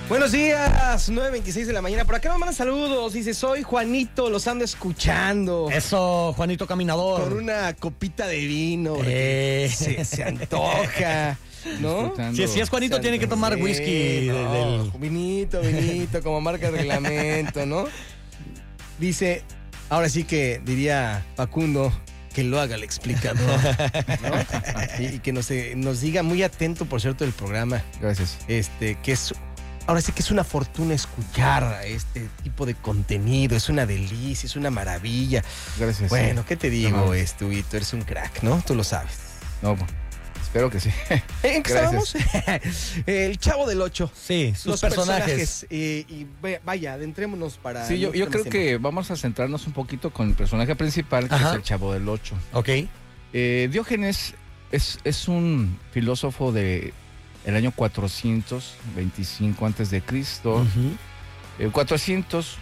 Buenos días, 9:26 de la mañana. Por acá me mandan saludos. Dice, soy Juanito, los ando escuchando. Eso, Juanito Caminador. Con una copita de vino. Se antoja, ¿no? Si es Juanito, tiene que tomar whisky. No, vinito, como marca el reglamento, ¿no? Dice, ahora sí que diría Facundo, que lo haga el explicador, ¿no? Y que nos diga muy atento, por cierto, del programa. Gracias. Que es... Ahora sí que es una fortuna escuchar este tipo de contenido, es una delicia, es una maravilla. Gracias. Bueno, ¿qué te digo, tú eres un crack, ¿no? Tú lo sabes. No, espero que sí. ¿En qué estábamos? El Chavo del Ocho. Sí, sus los personajes. Y vaya, adentrémonos para... Sí, yo creo que vamos a centrarnos un poquito con el personaje principal, que es el Chavo del Ocho. Ok. Diógenes es un filósofo de... el año 425 antes de Cristo. 400,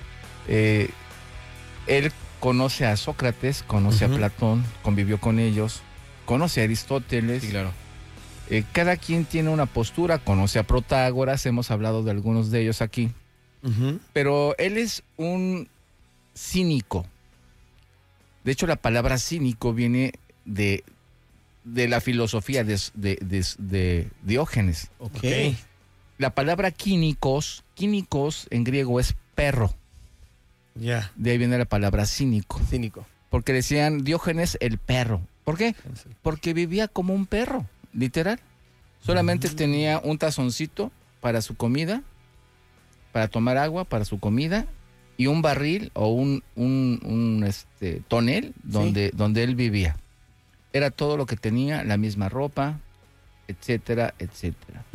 él conoce a Sócrates, conoce a Platón, convivió con ellos, conoce a Aristóteles. Sí, claro. Cada quien tiene una postura, conoce a Protágoras, hemos hablado de algunos de ellos aquí. Pero él es un cínico. De hecho, la palabra cínico viene de la filosofía de Diógenes. Ok. La palabra quínicos en griego es perro. Ya. De ahí viene la palabra cínico. Cínico. Porque decían Diógenes el perro. ¿Por qué? Porque vivía como un perro, literal. Solamente tenía un tazoncito para su comida, para tomar agua, para su comida, y un barril o un tonel donde él vivía. Era todo lo que tenía, la misma ropa, etcétera, etcétera.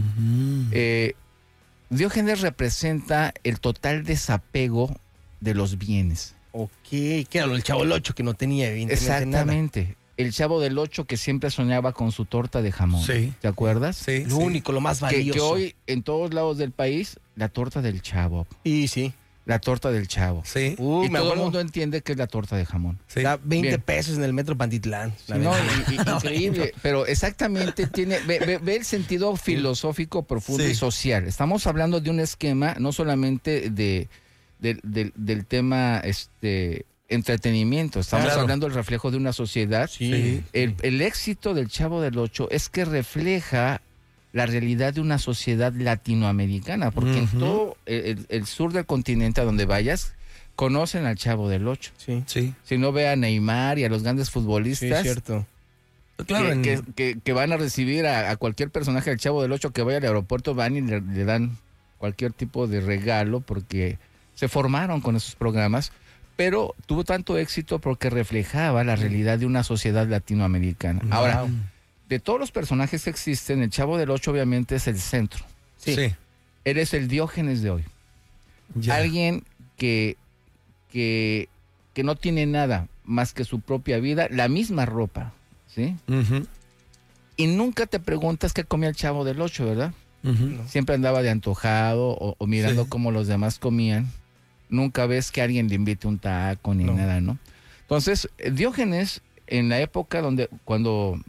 Diógenes representa el total desapego de los bienes. Ok, que era el Chavo del Ocho que no tenía evidentemente Exactamente. nada. El Chavo del Ocho que siempre soñaba con su torta de jamón. Sí. ¿Te acuerdas? Sí. Lo único, lo más valioso. Que hoy en todos lados del país, la torta del Chavo. Y sí. La torta del Chavo. Sí. Y todo el acuerdo. mundo entiende que es la torta de jamón. Sí. Da 20 Bien. pesos en el metro Pantitlán. Sí, no, increíble, pero exactamente tiene, ve el sentido filosófico profundo y social. Estamos hablando de un esquema, no solamente del tema entretenimiento, estamos hablando del reflejo de una sociedad. Sí. El éxito del Chavo del Ocho es que refleja la realidad de una sociedad latinoamericana, porque en todo el sur del continente a donde vayas, conocen al Chavo del Ocho. Sí. Sí. Si no, ve a Neymar y a los grandes futbolistas. Sí, cierto. Claro. Que van a recibir a cualquier personaje del Chavo del Ocho que vaya al aeropuerto, van y le dan cualquier tipo de regalo porque se formaron con esos programas, pero tuvo tanto éxito porque reflejaba la realidad de una sociedad latinoamericana. Wow. Ahora, de todos los personajes que existen, el Chavo del Ocho obviamente es el centro. Sí. Él es el Diógenes de hoy. Ya. Alguien que no tiene nada más que su propia vida, la misma ropa, ¿sí? Y nunca te preguntas qué comía el Chavo del Ocho, ¿verdad? Siempre andaba de antojado o mirando cómo los demás comían. Nunca ves que alguien le invite un taco ni nada, ¿no? Entonces, Diógenes, en la época cuando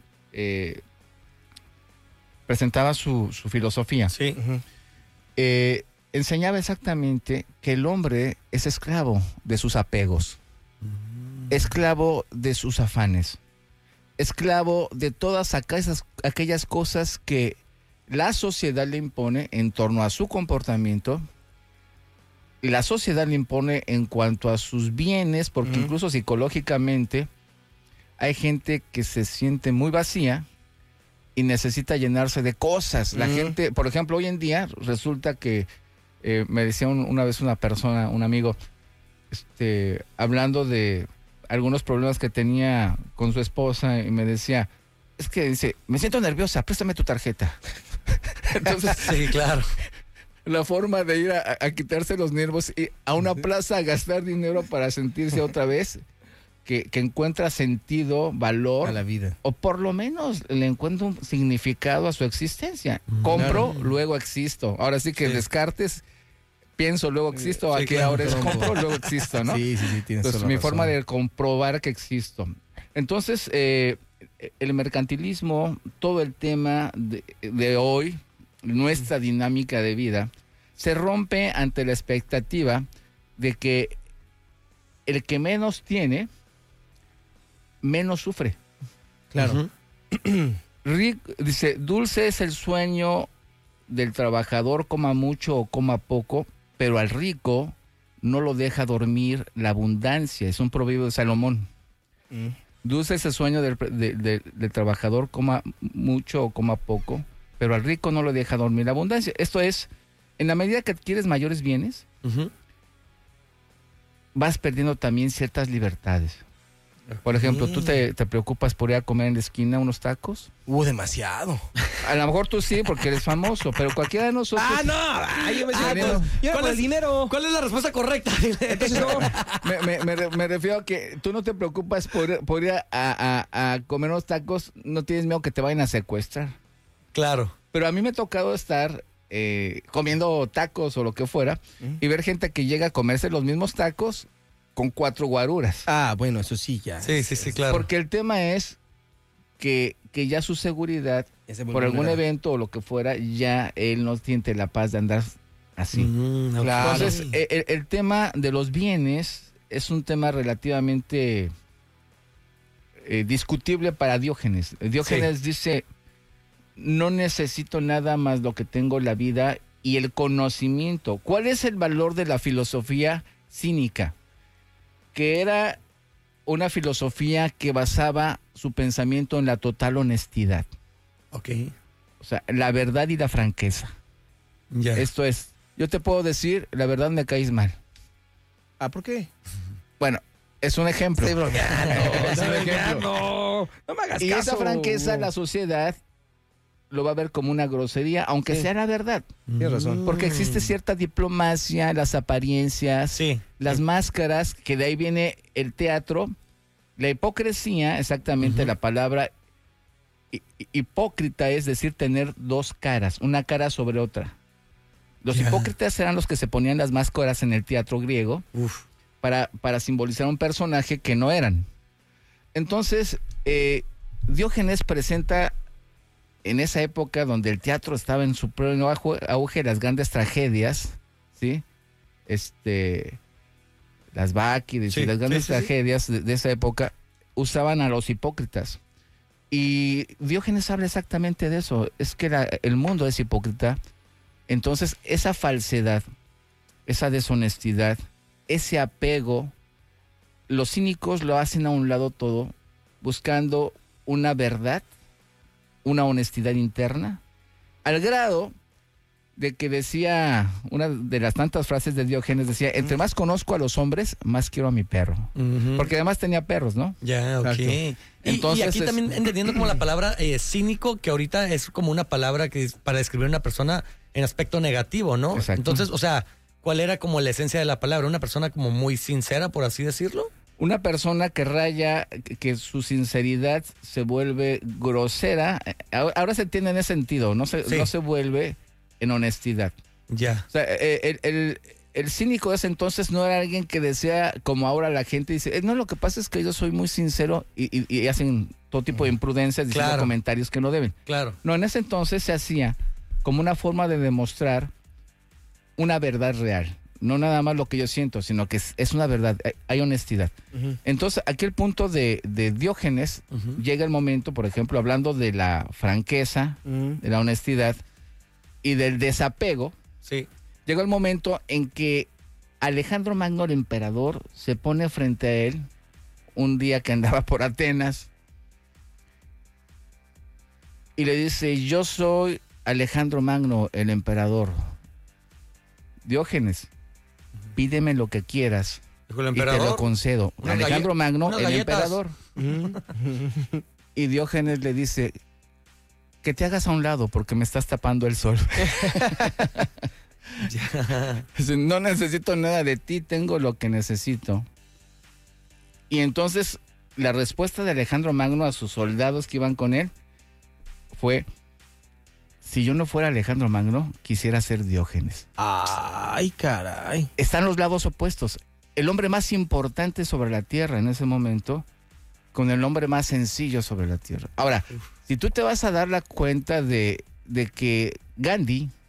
presentaba su filosofía, Sí. enseñaba exactamente que el hombre es esclavo de sus apegos, esclavo de sus afanes, esclavo de todas aquellas cosas que la sociedad le impone en torno a su comportamiento, y la sociedad le impone en cuanto a sus bienes, porque incluso psicológicamente hay gente que se siente muy vacía y necesita llenarse de cosas. La gente, por ejemplo, hoy en día resulta que me decía una vez una persona, un amigo, hablando de algunos problemas que tenía con su esposa, y me decía, es que dice, me siento nerviosa, préstame tu tarjeta. Entonces, Sí, claro. la forma de ir a quitarse los nervios y a una plaza a gastar dinero para sentirse otra vez, que encuentra sentido, valor A la vida. o por lo menos le encuentra un significado a su existencia. Compro, luego existo. Ahora sí que Descartes, pienso, luego existo. Sí, Aquí claro. ahora es compro, luego existo, ¿no? Sí, tienes Entonces, toda la mi razón. forma de comprobar que existo. Entonces, el mercantilismo, todo el tema de hoy, nuestra dinámica de vida, se rompe ante la expectativa de que el que menos tiene, menos sufre. Claro. Dice, dulce es el sueño del trabajador, coma mucho o coma poco, pero al rico no lo deja dormir la abundancia. Es un proverbio de Salomón. Dulce es el sueño del trabajador, coma mucho o coma poco, pero al rico no lo deja dormir la abundancia. Esto es, en la medida que adquieres mayores bienes, vas perdiendo también ciertas libertades. Por ejemplo, ¿tú te preocupas por ir a comer en la esquina unos tacos? Demasiado. A lo mejor tú sí, porque eres famoso, pero cualquiera de nosotros... Yo me siento. ¿Cuál ¿Cuál es- el dinero? ¿Cuál es la respuesta correcta? Entonces, no. Me refiero a que tú no te preocupas por ir a comer unos tacos, no tienes miedo que te vayan a secuestrar. Claro. Pero a mí me ha tocado estar comiendo tacos o lo que fuera y ver gente que llega a comerse los mismos tacos con 4 guaruras. Bueno, eso sí, ya. Sí, claro. Porque el tema es que ya su seguridad, Ya se volvió por algún una- evento o lo que fuera, ya él no siente la paz de andar así. Ok. Claro. Entonces, el tema de los bienes es un tema relativamente discutible para Diógenes. Diógenes dice, no necesito nada más lo que tengo la vida y el conocimiento. ¿Cuál es el valor de la filosofía cínica? Que era una filosofía que basaba su pensamiento en la total honestidad. Ok. O sea, la verdad y la franqueza. Ya. Esto es, yo te puedo decir, la verdad me caes mal. ¿Por qué? Bueno, es un ejemplo. Estoy bromeando. Es un estoy ejemplo. bromeando. No me hagas Y caso. esa franqueza la sociedad lo va a ver como una grosería, aunque Sí. sea la verdad. Tienes razón. Porque existe cierta diplomacia, las apariencias, Sí. las máscaras, que de ahí viene el teatro. La hipocresía, exactamente la palabra hipócrita, es decir, tener 2 caras, una cara sobre otra. Los Ya. hipócritas eran los que se ponían las máscaras en el teatro griego Uf. para simbolizar un personaje que no eran. Entonces, Diógenes presenta en esa época donde el teatro estaba en su pleno auge, las grandes tragedias, ¿sí? Las Báquides Sí, y las grandes sí, sí, sí. tragedias de esa época usaban a los hipócritas. Y Diógenes habla exactamente de eso, es que el mundo es hipócrita. Entonces, esa falsedad, esa deshonestidad, ese apego, los cínicos lo hacen a un lado todo, buscando una verdad, una honestidad interna, al grado de que decía, una de las tantas frases de Diógenes decía, entre más conozco a los hombres, más quiero a mi perro. Porque además tenía perros, ¿no? Ya, ok. Exacto. Entonces, y aquí también entendiendo como la palabra cínico, que ahorita es como una palabra que es para describir a una persona en aspecto negativo, ¿no? Exacto. Entonces, o sea, ¿cuál era como la esencia de la palabra? ¿Una persona como muy sincera, por así decirlo? Una persona que raya, que su sinceridad se vuelve grosera, ahora se entiende en ese sentido, no se vuelve en honestidad. Ya. O sea, el cínico de ese entonces no era alguien que decía, como ahora la gente dice, no, lo que pasa es que yo soy muy sincero y hacen todo tipo de imprudencias diciendo Claro. comentarios que no deben. Claro. No, en ese entonces se hacía como una forma de demostrar una verdad real. No nada más lo que yo siento, sino que es una verdad, hay honestidad. Entonces, aquí el punto de Diógenes, llega el momento, por ejemplo, hablando de la franqueza, de la honestidad y del desapego, Sí. llegó el momento en que Alejandro Magno, el emperador, se pone frente a él un día que andaba por Atenas y le dice, yo soy Alejandro Magno, el emperador. Diógenes, pídeme lo que quieras Dijo el y te lo emperador. concedo. Unas Alejandro Magno, unas el galletas. emperador. Y Diógenes le dice, que te hagas a un lado porque me estás tapando el sol. Dice, no necesito nada de ti, tengo lo que necesito. Y entonces la respuesta de Alejandro Magno a sus soldados que iban con él fue, si yo no fuera Alejandro Magno, quisiera ser Diógenes. Ay, caray. Están los lados opuestos. El hombre más importante sobre la tierra en ese momento con el hombre más sencillo sobre la tierra. Ahora, si tú te vas a dar la cuenta de que Gandhi,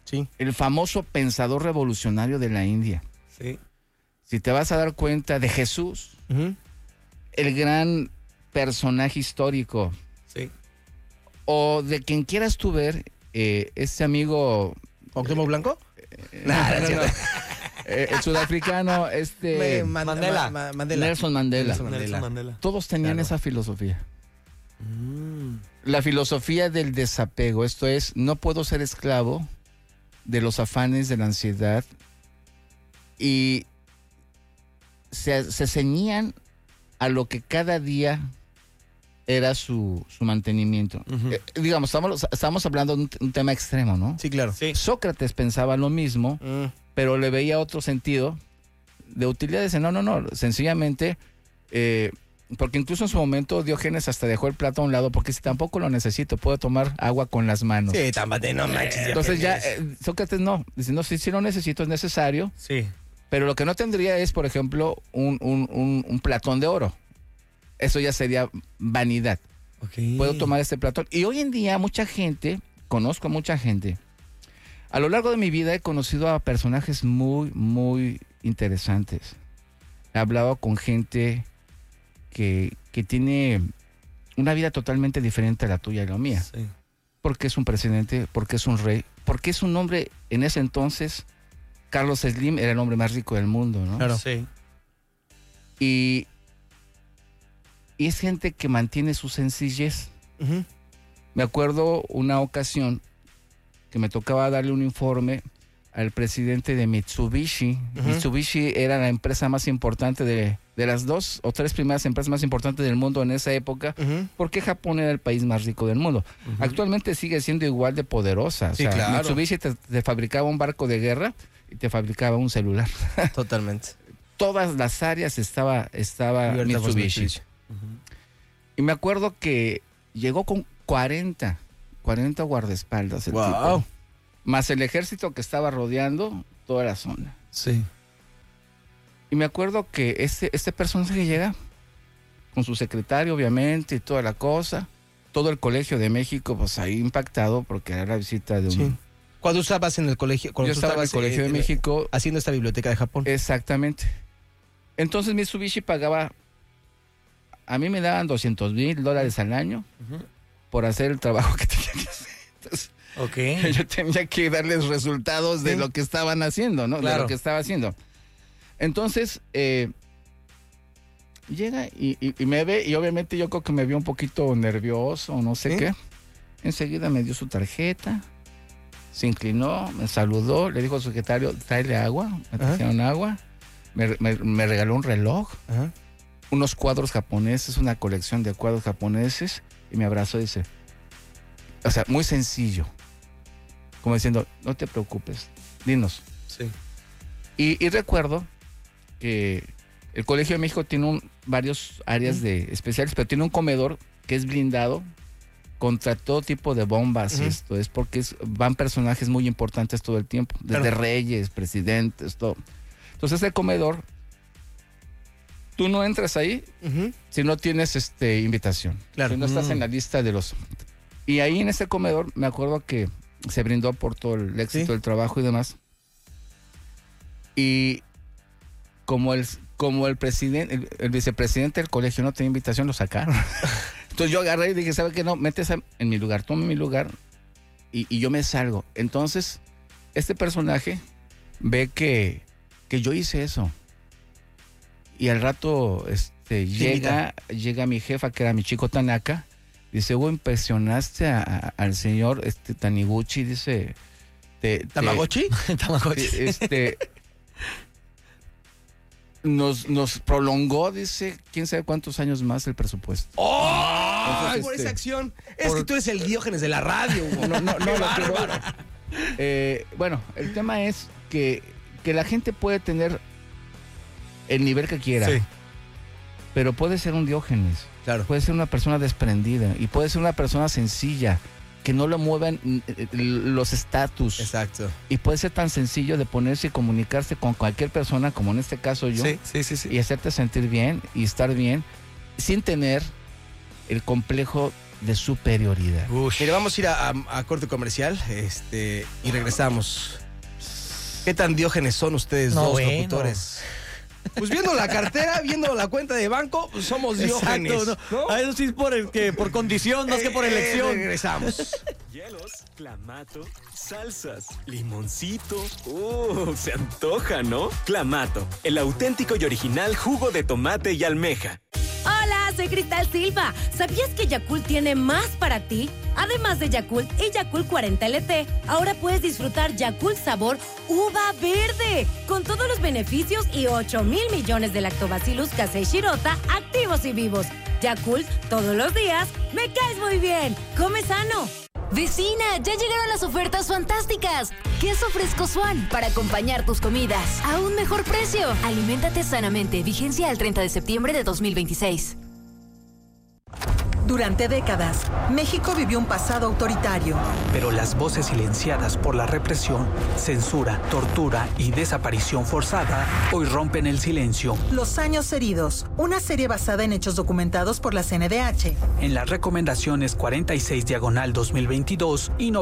Sí. el famoso pensador revolucionario de la India. Sí. Si te vas a dar cuenta de Jesús, Ujú. el gran personaje histórico, Sí. o de quien quieras tú ver, este amigo, ¿Cuauhtémoc Blanco? no, el sudafricano, Mandela. Nelson Mandela. Nelson Nelson Mandela. Todos tenían Claro. esa filosofía. Mm. La filosofía del desapego, esto es, no puedo ser esclavo de los afanes, de la ansiedad, y se ceñían a lo que cada día era su mantenimiento. Ujú. Digamos, estamos hablando de un tema extremo, ¿no? Sí, claro. Sí. Sócrates pensaba lo mismo, pero le veía otro sentido de utilidad. Dice, no, sencillamente, porque incluso en su momento Diógenes hasta dejó el plato a un lado, porque si tampoco lo necesito, puedo tomar agua con las manos. Sí, tampoco, no manches. Entonces ya, Sócrates no, dice, no, si lo necesito, es necesario, Sí. pero lo que no tendría es, por ejemplo, un platón de oro. Eso ya sería vanidad. Ok. Puedo tomar este platón. Y hoy en día conozco a mucha gente. A lo largo de mi vida he conocido a personajes muy, muy interesantes. He hablado con gente que tiene una vida totalmente diferente a la tuya y la mía. Sí. Porque es un presidente, porque es un rey, porque es un hombre, en ese entonces, Carlos Slim era el hombre más rico del mundo, ¿no? Claro. Sí. Y es gente que mantiene su sencillez. Ujú. Me acuerdo una ocasión que me tocaba darle un informe al presidente de Mitsubishi. Ujú. Mitsubishi era la empresa más importante de las 2 o 3 primeras empresas más importantes del mundo en esa época, Ujú. porque Japón era el país más rico del mundo. Ujú. Actualmente sigue siendo igual de poderosa. Sí, o sea, claro. Mitsubishi te fabricaba un barco de guerra y te fabricaba un celular. Totalmente. Todas las áreas estaba Libertad por Mitsubishi. Ujú. Y me acuerdo que llegó con 40 guardaespaldas el Wow. tipo, más el ejército que estaba rodeando toda la zona. Sí. Y me acuerdo que este personaje que llega con su secretario, obviamente, y toda la cosa, todo el Colegio de México, pues ahí impactado porque era la visita de un... Sí. Cuando estabas en el colegio, cuando Yo tú estaba en el estabas Colegio de México, haciendo esta biblioteca de Japón. exactamente. Entonces Mitsubishi pagaba, a mí me daban $200,000 al año Ujú. por hacer el trabajo que tenía que hacer. Entonces, Ok. yo tenía que darles resultados de Sí. lo que estaban haciendo, ¿no? De Claro. lo que estaba haciendo. Entonces, llega y me ve, y obviamente yo creo que me vio un poquito nervioso, no sé ¿Sí? qué. Enseguida me dio su tarjeta, se inclinó, me saludó, le dijo al secretario, tráele agua, me Ajá. trajeron agua, me regaló un reloj, Ajá. unos cuadros japoneses, una colección de cuadros japoneses, y me abrazó y dice, o sea, muy sencillo, como diciendo, no te preocupes, dinos. Sí. Y recuerdo que el Colegio de México tiene varios áreas de especiales, pero tiene un comedor que es blindado contra todo tipo de bombas. Ujú. Y esto es porque van personajes muy importantes todo el tiempo, desde Claro. reyes, presidentes, todo. Entonces el comedor, tú no entras ahí Ujú. si no tienes invitación. Claro. Si no estás en la lista de los... Y ahí en ese comedor me acuerdo que se brindó por todo el éxito Sí. del trabajo y demás. Y como el presidente, el vicepresidente del colegio no tenía invitación, lo sacaron. Entonces yo agarré y dije, ¿sabe qué? No, métese en mi lugar, tome mi lugar y yo me salgo. Entonces, este personaje ve que yo hice eso. Y al rato llega mi jefa, que era mi chico Tanaka, dice, impresionaste al señor Taniguchi, dice... ¿Tamagotchi? Tamagotchi. Nos prolongó, dice, quién sabe cuántos años más el presupuesto. ¡Oh! Entonces, por esa acción. Es que tú eres el Diógenes de la radio, Hugo. No, ¡Qué lo bárbaro! bueno, el tema es que la gente puede tener el nivel que quiera, Sí. pero puede ser un Diógenes, Claro. puede ser una persona desprendida y puede ser una persona sencilla, que no le muevan los estatus. Exacto. Y puede ser tan sencillo de ponerse y comunicarse con cualquier persona, como en este caso yo, Sí. y hacerte sentir bien y estar bien, sin tener el complejo de superioridad. Mire, vamos a ir a corte comercial y regresamos. ¿Qué tan diógenes son ustedes dos locutores? Pues viendo la cartera, viendo la cuenta de banco, pues somos diógenes. Exacto, ¿no? A eso sí es por condición, más que por elección. Regresamos. Hielos, clamato, salsas, limoncito. Se antoja, ¿no? Clamato, el auténtico y original jugo de tomate y almeja. Hola, soy Cristal Silva. ¿Sabías que Yakult tiene más para ti? Además de Yakult y Yakult 40 LT, ahora puedes disfrutar Yakult sabor uva verde, con todos los beneficios y 8,000 millones de lactobacillus casei shirota activos y vivos. Yakult, todos los días, me caes muy bien. Come sano. Vecina, ya llegaron las ofertas fantásticas. Queso fresco Swan para acompañar tus comidas a un mejor precio. Aliméntate sanamente. Vigencia al 30 de septiembre de 2026. Durante décadas, México vivió un pasado autoritario. Pero las voces silenciadas por la represión, censura, tortura y desaparición forzada hoy rompen el silencio. Los años heridos, una serie basada en hechos documentados por la CNDH. En las recomendaciones 46/2022 y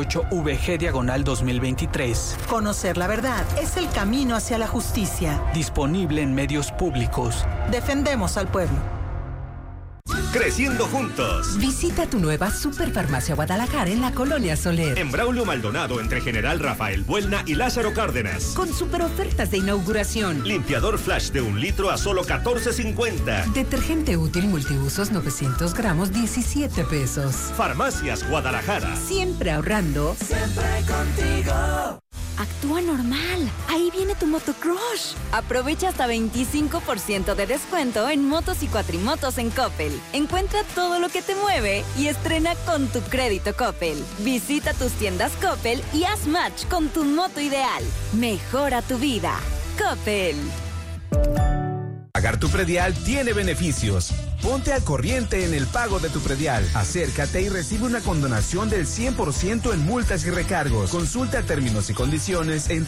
98/VG/2023. Conocer la verdad es el camino hacia la justicia. Disponible en medios públicos. Defendemos al pueblo. Creciendo juntos. Visita tu nueva Superfarmacia Guadalajara en la Colonia Soler. En Braulio Maldonado, entre General Rafael Buelna y Lázaro Cárdenas. Con super ofertas de inauguración. Limpiador Flash de 1 litro a solo $14.50. Detergente útil multiusos 900 gramos, 17 pesos. Farmacias Guadalajara. Siempre ahorrando. Siempre contigo. Actúa normal. Ahí viene tu motocrush. Aprovecha hasta 25% de descuento en motos y cuatrimotos en Coppel. Encuentra todo lo que te mueve y estrena con tu crédito Coppel. Visita tus tiendas Coppel y haz match con tu moto ideal. Mejora tu vida. Coppel. Pagar tu predial tiene beneficios. Ponte al corriente en el pago de tu predial. Acércate y recibe una condonación del 100% en multas y recargos. Consulta términos y condiciones en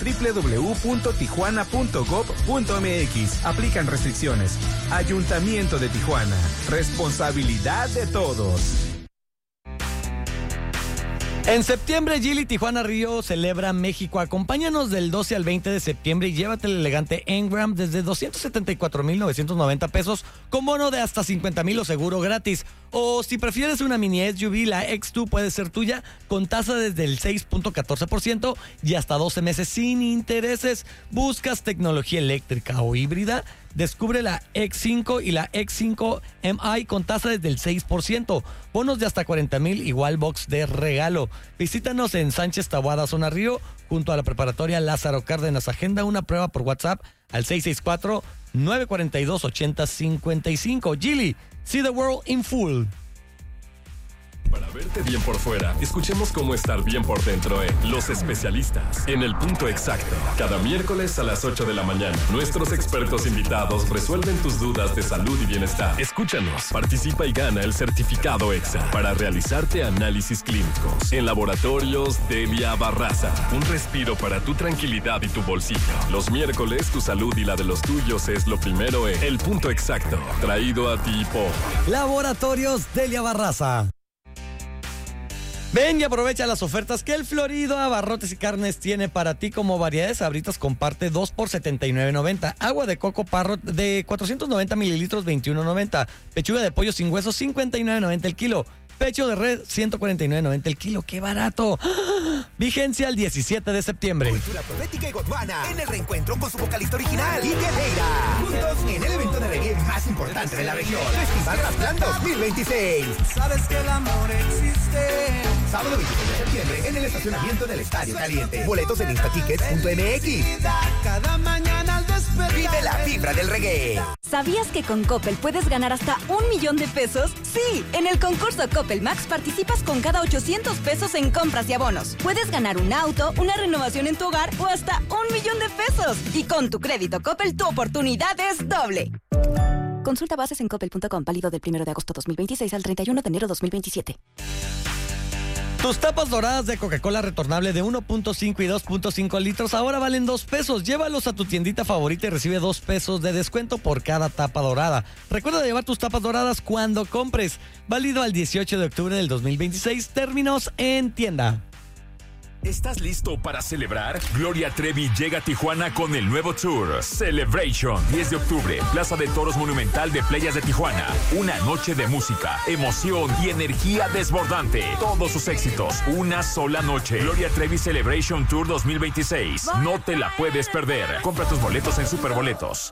www.tijuana.gov.mx. Aplican restricciones. Ayuntamiento de Tijuana. Responsabilidad de todos. En septiembre, Geely Tijuana Río celebra México. Acompáñanos del 12 al 20 de septiembre y llévate el elegante Engram desde 274,990 pesos con bono de hasta 50,000 o seguro gratis. O si prefieres una mini SUV, la X2 puede ser tuya con tasa desde el 6.14% y hasta 12 meses sin intereses. ¿Buscas tecnología eléctrica o híbrida? Descubre la X5 y la X5 MI con tasa desde el 6%. Bonos de hasta 40,000 igual box de regalo. Visítanos en Sánchez Taboada, Zona Río, junto a la preparatoria Lázaro Cárdenas. Agenda una prueba por WhatsApp al 664-942-8055. Geely, see the world in full. Para verte bien por fuera, escuchemos cómo estar bien por dentro en Los Especialistas, en el punto exacto. Cada miércoles a las 8 de la mañana, nuestros expertos invitados resuelven tus dudas de salud y bienestar. Escúchanos, participa y gana el certificado EXA para realizarte análisis clínicos. En Laboratorios Delia Barraza, un respiro para tu tranquilidad y tu bolsillo. Los miércoles, tu salud y la de los tuyos es lo primero en El Punto Exacto, traído a ti por Laboratorios Delia Barraza. Ven y aprovecha las ofertas que el Florido Abarrotes y Carnes tiene para ti, como variedades sabritas comparte 2 por $79.90. Agua de coco Parrot de 490 mililitros, $21.90. Pechuga de pollo sin hueso, $59.90 el kilo. Pecho de red, $149.90 el kilo. ¡Qué barato! ¡Ah! Vigencia el 17 de septiembre. Cultura profética y Gondwana en el reencuentro con su vocalista original, Ike Leira. Juntos en el evento de reggae más importante de la región. Festival Rasplan 2026. Sabes que el amor existe. Sábado 26 de septiembre en el estacionamiento del Estadio Caliente. Boletos en instatickets.mx. Cada mañana al despertar. Vive la fibra del reggae. ¿Sabías que con Coppel puedes ganar hasta $1,000,000? Sí, en el concurso Coppel Max participas con cada 800 pesos en compras y abonos. Puedes ganar un auto, una renovación en tu hogar o hasta $1,000,000. Y con tu crédito Coppel, tu oportunidad es doble. Consulta bases en coppel.com, válido del 1 de agosto 2026 al 31 de enero 2027. Tus tapas doradas de Coca-Cola retornable de 1.5 y 2.5 litros ahora valen 2 pesos. Llévalos a tu tiendita favorita y recibe 2 pesos de descuento por cada tapa dorada. Recuerda llevar tus tapas doradas cuando compres. Válido al 18 de octubre del 2026. Términos en tienda. ¿Estás listo para celebrar? Gloria Trevi llega a Tijuana con el nuevo tour Celebration. 10 de octubre, Plaza de Toros Monumental de Playas de Tijuana. Una noche de música, emoción y energía desbordante. Todos sus éxitos, una sola noche. Gloria Trevi Celebration Tour 2026. No te la puedes perder. Compra tus boletos en Superboletos.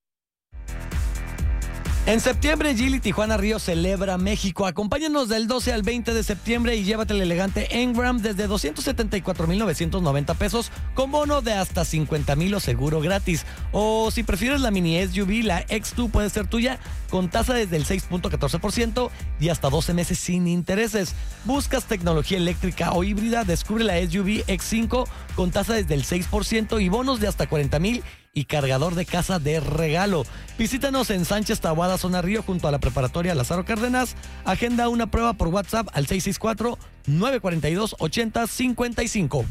En septiembre, Geely Tijuana Río celebra México. Acompáñanos del 12 al 20 de septiembre y llévate el elegante Engram desde 274,990 pesos con bono de hasta 50,000 o seguro gratis. O si prefieres la mini SUV, la X2 puede ser tuya con tasa desde el 6.14% y hasta 12 meses sin intereses. ¿Buscas tecnología eléctrica o híbrida? Descubre la SUV X5 con tasa desde el 6% y bonos de hasta 40,000 y cargador de casa de regalo. Visítanos en Sánchez Taboada, Zona Río, junto a la preparatoria Lázaro Cárdenas. Agenda una prueba por WhatsApp al 664-942-8055.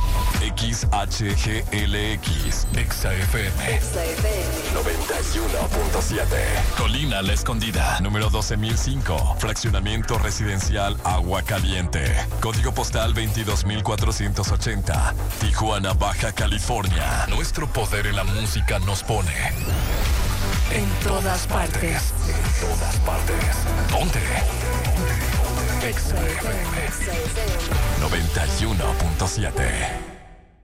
XHGLX, XFM 91.7. Colina La Escondida, número 12,005. Fraccionamiento residencial Agua Caliente. Código postal 22,480. Tijuana, Baja California. Nuestro poder en la música nos pone en todas partes. En todas partes. ¿Dónde? XFM 91.7.